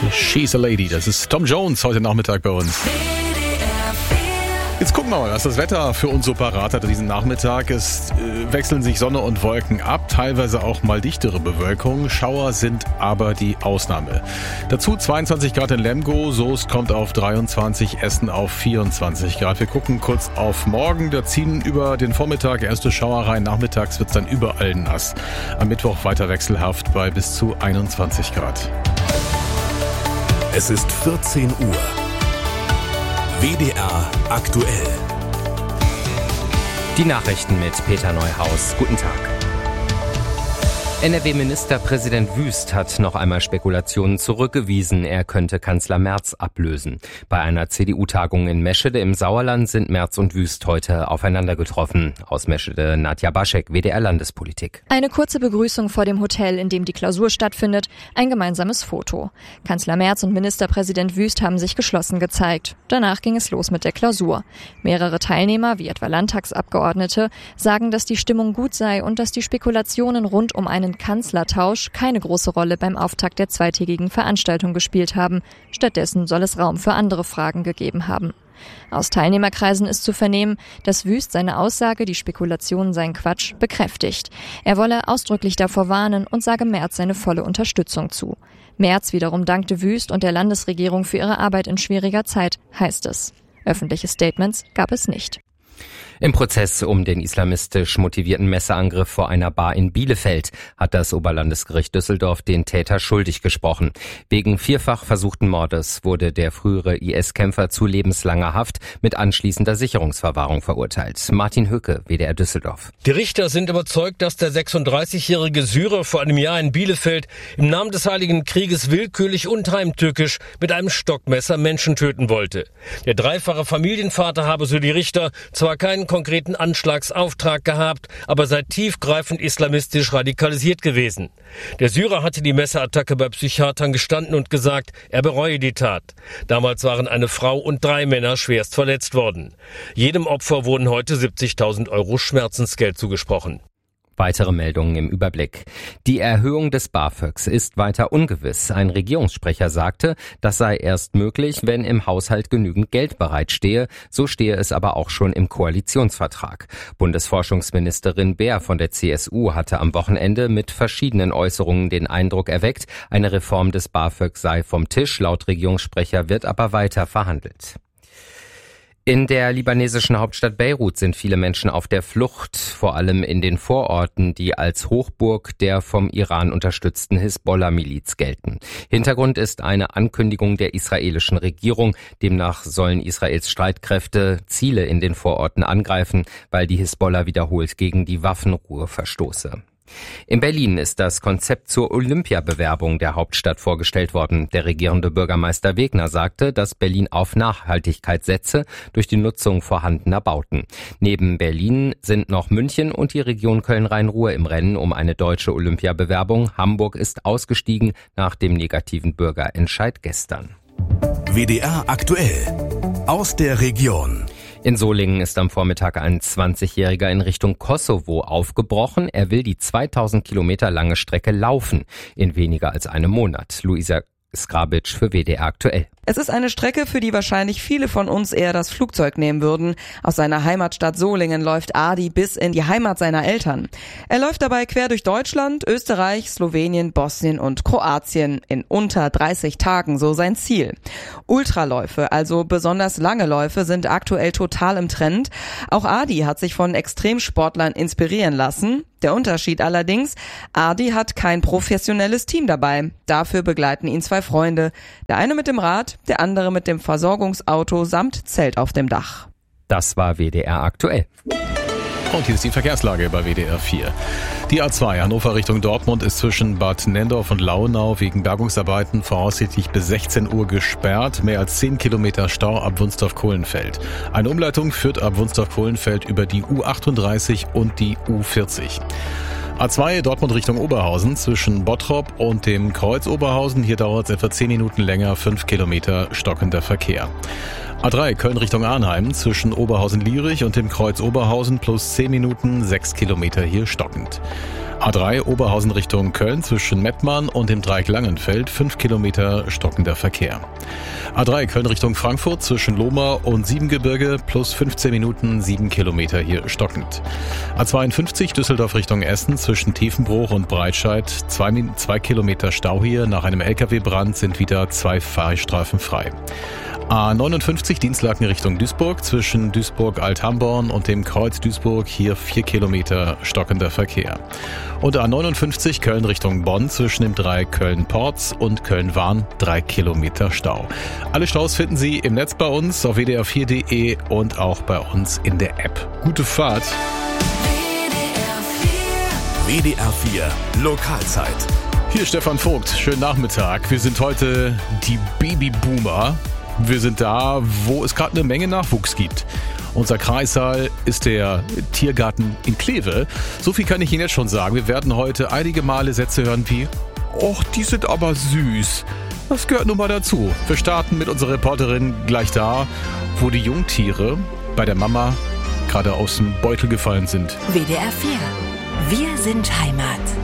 She's a Lady, das ist Tom Jones heute Nachmittag bei uns. Jetzt gucken wir mal, was das Wetter für uns so parat hat diesen Nachmittag. Es wechseln sich Sonne und Wolken ab, teilweise auch mal dichtere Bewölkung. Schauer sind aber die Ausnahme. Dazu 22 Grad in Lemgo, Soest kommt auf 23, Essen auf 24 Grad. Wir gucken kurz auf morgen, da ziehen über den Vormittag erste Schauer rein. Nachmittags wird es dann überall nass. Am Mittwoch weiter wechselhaft bei bis zu 21 Grad. Es ist 14 Uhr. WDR aktuell. Die Nachrichten mit Peter Neuhaus. Guten Tag. NRW-Ministerpräsident Wüst hat noch einmal Spekulationen zurückgewiesen, er könnte Kanzler Merz ablösen. Bei einer CDU-Tagung in Meschede im Sauerland sind Merz und Wüst heute aufeinander getroffen. Aus Meschede Nadja Baschek, WDR Landespolitik. Eine kurze Begrüßung vor dem Hotel, in dem die Klausur stattfindet, ein gemeinsames Foto. Kanzler Merz und Ministerpräsident Wüst haben sich geschlossen gezeigt. Danach ging es los mit der Klausur. Mehrere Teilnehmer, wie etwa Landtagsabgeordnete, sagen, dass die Stimmung gut sei und dass die Spekulationen rund um einen Kanzlertausch keine große Rolle beim Auftakt der zweitägigen Veranstaltung gespielt haben. Stattdessen soll es Raum für andere Fragen gegeben haben. Aus Teilnehmerkreisen ist zu vernehmen, dass Wüst seine Aussage, die Spekulationen seien Quatsch, bekräftigt. Er wolle ausdrücklich davor warnen und sage Merz seine volle Unterstützung zu. Merz wiederum dankte Wüst und der Landesregierung für ihre Arbeit in schwieriger Zeit, heißt es. Öffentliche Statements gab es nicht. Im Prozess um den islamistisch motivierten Messerangriff vor einer Bar in Bielefeld hat das Oberlandesgericht Düsseldorf den Täter schuldig gesprochen. Wegen vierfach versuchten Mordes wurde der frühere IS-Kämpfer zu lebenslanger Haft mit anschließender Sicherungsverwahrung verurteilt. Martin Höcke, WDR Düsseldorf. Die Richter sind überzeugt, dass der 36-jährige Syrer vor einem Jahr in Bielefeld im Namen des Heiligen Krieges willkürlich und heimtückisch mit einem Stockmesser Menschen töten wollte. Der dreifache Familienvater habe, so die Richter, zwar keinen konkreten Anschlagsauftrag gehabt, aber sei tiefgreifend islamistisch radikalisiert gewesen. Der Syrer hatte die Messerattacke bei Psychiatern gestanden und gesagt, er bereue die Tat. Damals waren eine Frau und 3 Männer schwerst verletzt worden. Jedem Opfer wurden heute 70.000 € Schmerzensgeld zugesprochen. Weitere Meldungen im Überblick. Die Erhöhung des BAföGs ist weiter ungewiss. Ein Regierungssprecher sagte, das sei erst möglich, wenn im Haushalt genügend Geld bereitstehe. So stehe es aber auch schon im Koalitionsvertrag. Bundesforschungsministerin Beer von der CSU hatte am Wochenende mit verschiedenen Äußerungen den Eindruck erweckt, eine Reform des BAföG sei vom Tisch. Laut Regierungssprecher wird aber weiter verhandelt. In der libanesischen Hauptstadt Beirut sind viele Menschen auf der Flucht, vor allem in den Vororten, die als Hochburg der vom Iran unterstützten Hisbollah-Miliz gelten. Hintergrund ist eine Ankündigung der israelischen Regierung. Demnach sollen Israels Streitkräfte Ziele in den Vororten angreifen, weil die Hisbollah wiederholt gegen die Waffenruhe verstoße. In Berlin ist das Konzept zur Olympiabewerbung der Hauptstadt vorgestellt worden. Der regierende Bürgermeister Wegner sagte, dass Berlin auf Nachhaltigkeit setze durch die Nutzung vorhandener Bauten. Neben Berlin sind noch München und die Region Köln-Rhein-Ruhr im Rennen um eine deutsche Olympiabewerbung. Hamburg ist ausgestiegen nach dem negativen Bürgerentscheid gestern. WDR aktuell. Aus der Region. In Solingen ist am Vormittag ein 20-Jähriger in Richtung Kosovo aufgebrochen. Er will die 2000 Kilometer lange Strecke laufen in weniger als einem Monat. Luisa Skrabic für WDR aktuell. Es ist eine Strecke, für die wahrscheinlich viele von uns eher das Flugzeug nehmen würden. Aus seiner Heimatstadt Solingen läuft Adi bis in die Heimat seiner Eltern. Er läuft dabei quer durch Deutschland, Österreich, Slowenien, Bosnien und Kroatien in unter 30 Tagen, so sein Ziel. Ultraläufe, also besonders lange Läufe, sind aktuell total im Trend. Auch Adi hat sich von Extremsportlern inspirieren lassen. Der Unterschied allerdings, Adi hat kein professionelles Team dabei. Dafür begleiten ihn 2 Freunde. Der eine mit dem Rad, der andere mit dem Versorgungsauto samt Zelt auf dem Dach. Das war WDR aktuell. Und hier ist die Verkehrslage bei WDR 4. Die A2 Hannover Richtung Dortmund ist zwischen Bad Nendorf und Launau wegen Bergungsarbeiten voraussichtlich bis 16 Uhr gesperrt. Mehr als 10 Kilometer Stau ab Wunstorf-Kohlenfeld. Eine Umleitung führt ab Wunstorf-Kohlenfeld über die U38 und die U40. A2 Dortmund Richtung Oberhausen zwischen Bottrop und dem Kreuz Oberhausen. Hier dauert es etwa 10 Minuten länger, 5 Kilometer stockender Verkehr. A3 Köln Richtung Arnheim zwischen Oberhausen-Lierich und dem Kreuz Oberhausen plus 10 Minuten, 6 Kilometer hier stockend. A3 Oberhausen Richtung Köln zwischen Mettmann und dem Dreieck Langenfeld, 5 Kilometer stockender Verkehr. A3 Köln Richtung Frankfurt zwischen Lohmar und Siebengebirge plus 15 Minuten, 7 Kilometer hier stockend. A52 Düsseldorf Richtung Essen zwischen Tiefenbruch und Breitscheid, 2 Kilometer Stau hier. Nach einem LKW-Brand sind wieder 2 Fahrstreifen frei. A59 Dienstlaken Richtung Duisburg zwischen Duisburg-Althamborn und dem Kreuz Duisburg, hier 4 Kilometer stockender Verkehr. Und A59 Köln Richtung Bonn zwischen dem Dreieck Köln-Porz und Köln-Wahn, 3 Kilometer Stau. Alle Staus finden Sie im Netz bei uns auf wdr4.de und auch bei uns in der App. Gute Fahrt! WDR 4 Lokalzeit. Hier Stefan Vogt, schönen Nachmittag. Wir sind heute die Babyboomer. Wir sind da, wo es gerade eine Menge Nachwuchs gibt. Unser Kreissaal ist der Tiergarten in Kleve. So viel kann ich Ihnen jetzt schon sagen. Wir werden heute einige Male Sätze hören wie "Och, die sind aber süß". Das gehört nun mal dazu. Wir starten mit unserer Reporterin gleich da, wo die Jungtiere bei der Mama gerade aus dem Beutel gefallen sind. WDR 4. Wir sind Heimat.